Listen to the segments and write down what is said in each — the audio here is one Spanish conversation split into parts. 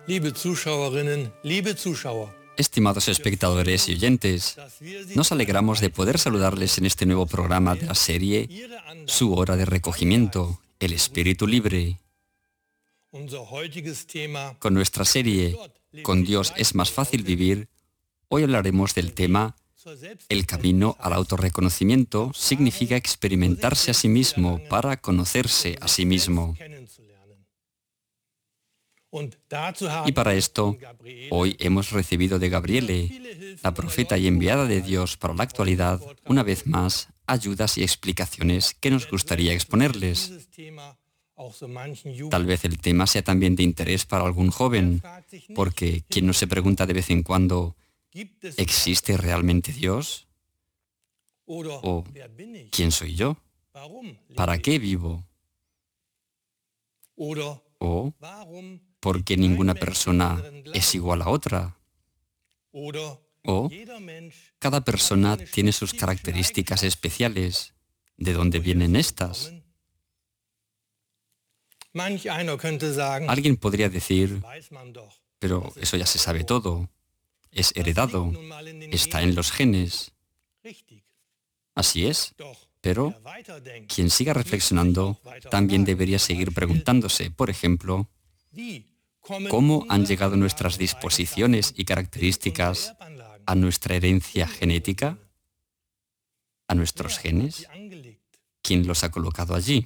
Liebe Zuschauerinnen, liebe Zuschauer, Estimados espectadores y oyentes, nos alegramos de poder saludarles en este nuevo programa de la serie Su hora de recogimiento, el espíritu libre. unser heutiges Thema, Con nuestra serie Con Dios es más fácil vivir, hoy hablaremos del tema El camino al autorreconocimiento significa experimentarse a sí mismo para conocerse a sí mismo. Y para esto, hoy hemos recibido de Gabriele, la profeta y enviada de Dios para la actualidad, una vez más, ayudas y explicaciones que nos gustaría exponerles. Tal vez el tema sea también de interés para algún joven, porque quien no se pregunta de vez en cuando, ¿existe realmente Dios? ¿O quién soy yo? ¿Para qué vivo? ¿O por qué ninguna persona es igual a otra? ¿O cada persona tiene sus características especiales? ¿De dónde vienen estas? Alguien podría decir, pero eso ya se sabe todo, es heredado, está en los genes. Así es, pero quien siga reflexionando también debería seguir preguntándose, por ejemplo, ¿cómo han llegado nuestras disposiciones y características a nuestra herencia genética? ¿A nuestros genes? ¿Quién los ha colocado allí?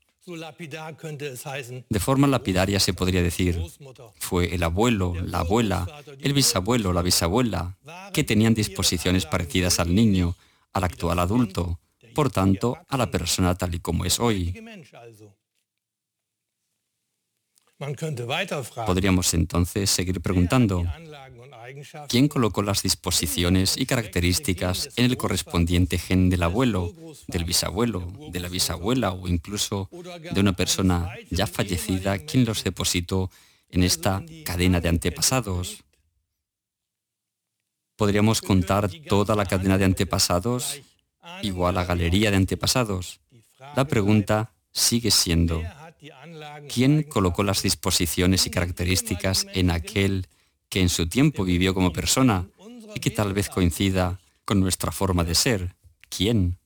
De forma lapidaria se podría decir, fue el abuelo, la abuela, el bisabuelo, la bisabuela, que tenían disposiciones parecidas al niño, al actual adulto, por tanto, a la persona tal y como es hoy. Podríamos entonces seguir preguntando, ¿quién colocó las disposiciones y características en el correspondiente gen del abuelo, del bisabuelo, de la bisabuela o incluso de una persona ya fallecida, quien los depositó en esta cadena de antepasados? Podríamos contar toda la cadena de antepasados igual a galería de antepasados. La pregunta sigue siendo, ¿quién colocó las disposiciones y características en aquel que en su tiempo vivió como persona y que tal vez coincida con nuestra forma de ser? ¿Quién?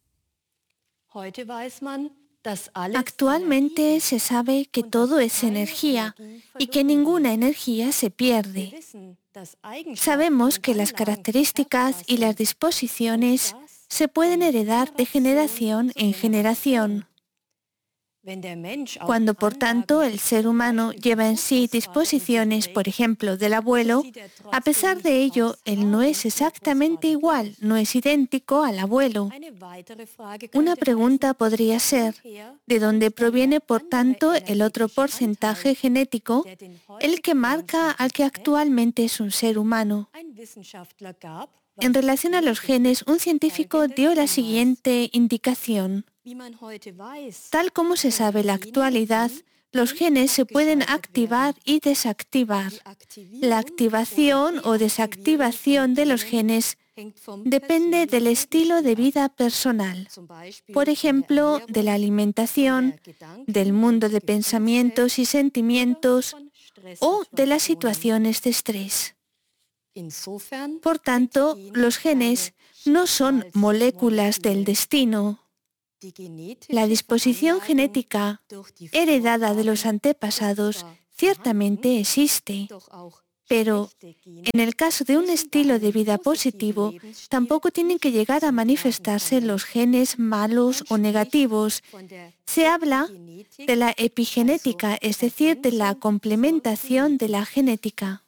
Actualmente se sabe que todo es energía y que ninguna energía se pierde. Sabemos que las características y las disposiciones se pueden heredar de generación en generación. Cuando, por tanto, el ser humano lleva en sí disposiciones, por ejemplo, del abuelo, a pesar de ello, él no es exactamente igual, no es idéntico al abuelo. Una pregunta podría ser, ¿de dónde proviene, por tanto, el otro porcentaje genético, el que marca al que actualmente es un ser humano? En relación a los genes, un científico dio la siguiente indicación. Tal como se sabe en la actualidad, los genes se pueden activar y desactivar. La activación o desactivación de los genes depende del estilo de vida personal, por ejemplo, de la alimentación, del mundo de pensamientos y sentimientos o de las situaciones de estrés. Por tanto, los genes no son moléculas del destino. La disposición genética heredada de los antepasados ciertamente existe, pero en el caso de un estilo de vida positivo, tampoco tienen que llegar a manifestarse los genes malos o negativos. Se habla de la epigenética, es decir, de la complementación de la genética.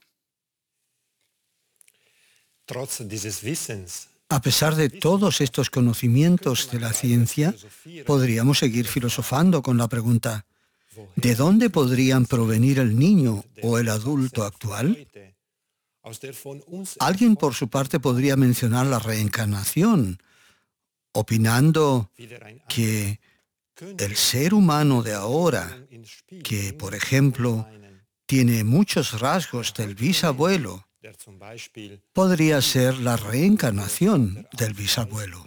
A pesar de todos estos conocimientos de la ciencia, podríamos seguir filosofando con la pregunta, ¿de dónde podrían provenir el niño o el adulto actual? Alguien por su parte podría mencionar la reencarnación, opinando que el ser humano de ahora, que por ejemplo tiene muchos rasgos del bisabuelo, podría ser la reencarnación del bisabuelo.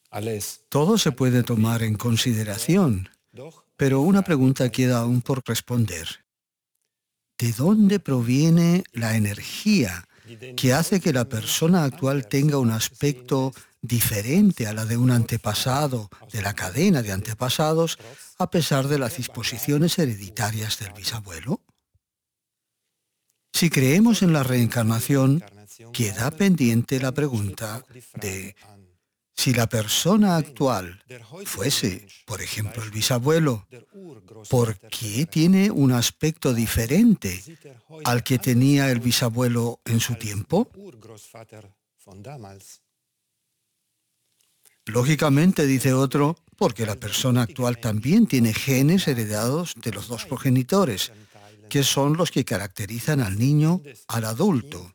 Todo se puede tomar en consideración, pero una pregunta queda aún por responder. ¿De dónde proviene la energía que hace que la persona actual tenga un aspecto diferente a la de un antepasado, de la cadena de antepasados, a pesar de las disposiciones hereditarias del bisabuelo? Si creemos en la reencarnación, queda pendiente la pregunta de si la persona actual fuese, por ejemplo, el bisabuelo, ¿por qué tiene un aspecto diferente al que tenía el bisabuelo en su tiempo? Lógicamente, dice otro, porque la persona actual también tiene genes heredados de los dos progenitores, que son los que caracterizan al niño, al adulto.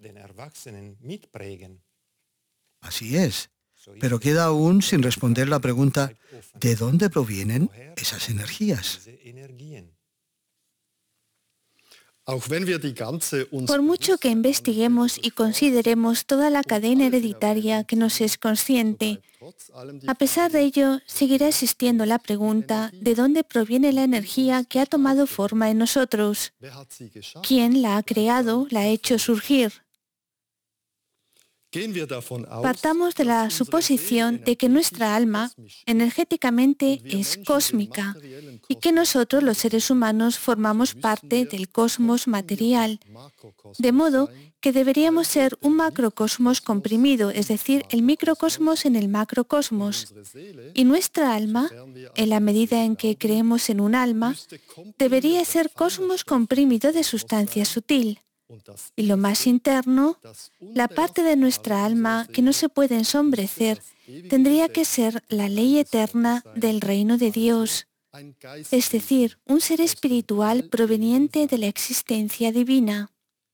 Así es, pero queda aún sin responder la pregunta, ¿de dónde provienen esas energías? Por mucho que investiguemos y consideremos toda la cadena hereditaria que nos es consciente, a pesar de ello, seguirá existiendo la pregunta de dónde proviene la energía que ha tomado forma en nosotros. ¿Quién la ha creado, la ha hecho surgir? Partamos de la suposición de que nuestra alma energéticamente es cósmica y que nosotros, los seres humanos, formamos parte del cosmos material, de modo que deberíamos ser un macrocosmos comprimido, es decir, el microcosmos en el macrocosmos. Y nuestra alma, en la medida en que creemos en un alma, debería ser cosmos comprimido de sustancia sutil. Y lo más interno, la parte de nuestra alma que no se puede ensombrecer, tendría que ser la ley eterna del reino de Dios, es decir, un ser espiritual proveniente de la existencia divina.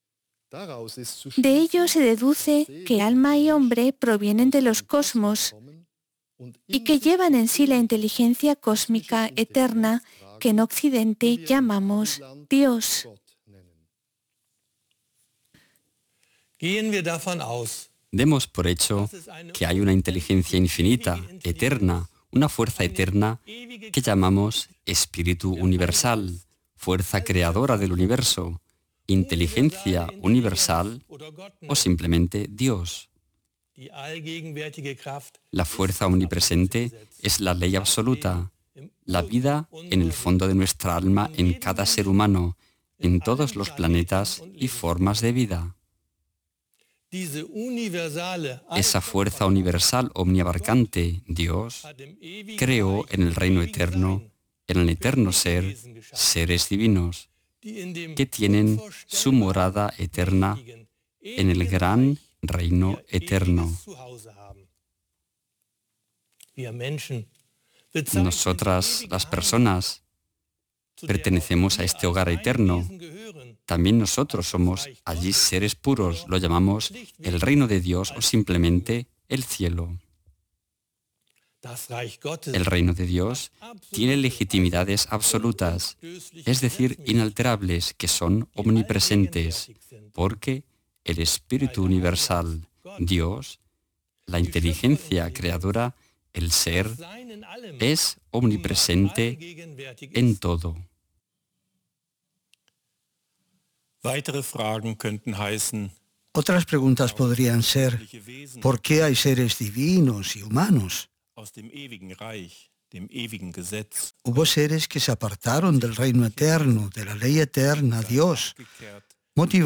De ello se deduce que alma y hombre provienen de los cosmos y que llevan en sí la inteligencia cósmica eterna que en Occidente llamamos Dios. Demos por hecho que hay una inteligencia infinita, eterna, una fuerza eterna que llamamos Espíritu Universal, fuerza creadora del universo, inteligencia universal o simplemente Dios. La fuerza omnipresente es la ley absoluta, la vida en el fondo de nuestra alma en cada ser humano, en todos los planetas y formas de vida. Esa fuerza universal omniabarcante, Dios, creó en el reino eterno, en el eterno ser, seres divinos, que tienen su morada eterna en el gran reino eterno. Nosotras, las personas, pertenecemos a este hogar eterno. También nosotros somos allí seres puros, lo llamamos el reino de Dios o simplemente el cielo. El reino de Dios tiene legitimidades absolutas, es decir, inalterables, que son omnipresentes, porque el Espíritu Universal, Dios, la inteligencia creadora, el ser, es omnipresente en todo. Otras preguntas podrían ser, ¿por qué hay seres divinos y humanos? Hubo seres que se apartaron del reino eterno, de la ley eterna, Dios, motivados